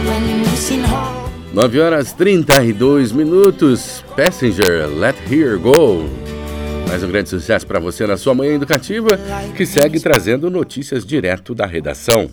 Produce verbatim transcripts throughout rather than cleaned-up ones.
nove horas e trinta e dois minutos. Passenger, Let Here Go. Mais um grande sucesso para você na sua manhã educativa, que segue trazendo notícias direto da redação.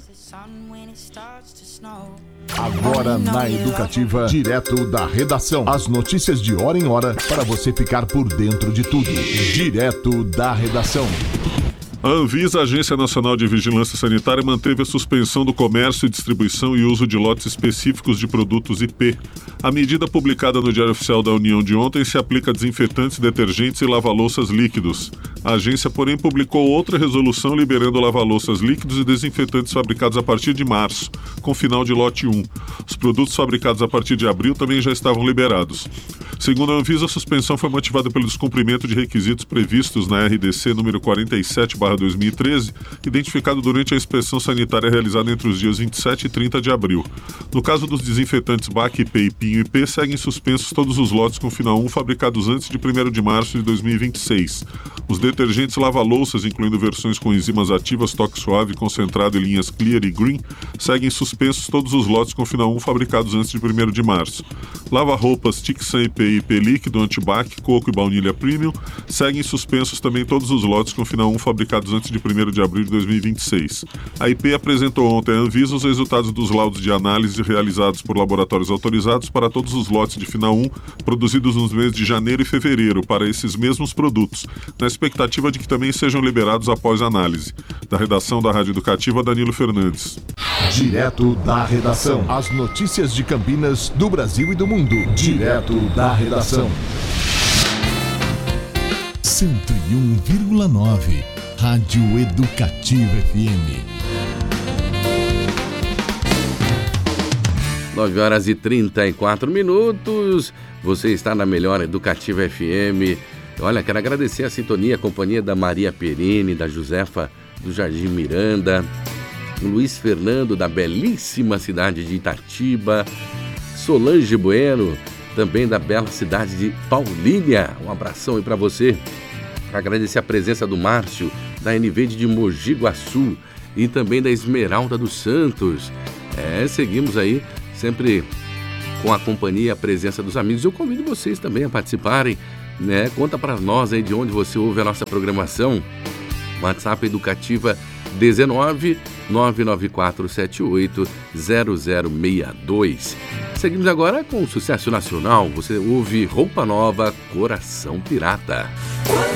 Agora na Educativa, direto da redação. As notícias de hora em hora para você ficar por dentro de tudo. Direto da redação. A Anvisa, Agência Nacional de Vigilância Sanitária, manteve a suspensão do comércio, distribuição e uso de lotes específicos de produtos I P. A medida publicada no Diário Oficial da União de ontem se aplica a desinfetantes, detergentes e lava-louças líquidos. A agência, porém, publicou outra resolução liberando lava-louças líquidos e desinfetantes fabricados a partir de março, com final de lote um. Os produtos fabricados a partir de abril também já estavam liberados. Segundo a Anvisa, a suspensão foi motivada pelo descumprimento de requisitos previstos na R D C número quarenta e sete barra dois mil e treze, identificado durante a inspeção sanitária realizada entre os dias vinte e sete e trinta de abril. No caso dos desinfetantes B A C I P e Pinho I P, seguem suspensos todos os lotes com final um fabricados antes de primeiro de março de dois mil e vinte e seis. Os detergentes lava-louças, incluindo versões com enzimas ativas, toque suave, concentrado e linhas Clear e Green, seguem suspensos todos os lotes com final um fabricados antes de primeiro de março. Lava-roupas Tixan I P e I P líquido, Antibac, coco e baunilha premium, seguem suspensos também todos os lotes com final um fabricados antes de primeiro de abril de dois mil e vinte e seis. A I P apresentou ontem à Anvisa os resultados dos laudos de análise realizados por laboratórios autorizados para todos os lotes de final um produzidos nos meses de janeiro e fevereiro para esses mesmos produtos, na expectativa de que também sejam liberados após a análise. Da redação da Rádio Educativa, Danilo Fernandes. Direto da redação. As notícias de Campinas, do Brasil e do mundo. Direto da redação. cento e um vírgula nove Rádio Educativa F M. nove horas e trinta e quatro minutos. Você está na melhor Educativa F M. Olha, quero agradecer a sintonia, a companhia da Maria Perini, da Josefa do Jardim Miranda, o Luiz Fernando da belíssima cidade de Itatiba, Solange Bueno, também da bela cidade de Paulínia. Um abração aí para você. Agradecer a presença do Márcio, da N V de Mogi Guaçu e também da Esmeralda dos Santos. É, seguimos aí sempre com a companhia e a presença dos amigos. Eu convido vocês também a participarem, né? Conta para nós aí de onde você ouve a nossa programação. WhatsApp Educativa dezenove, nove nove quatro sete oito, zero zero seis dois. Seguimos agora com o sucesso nacional. Você ouve Roupa Nova, Coração Pirata.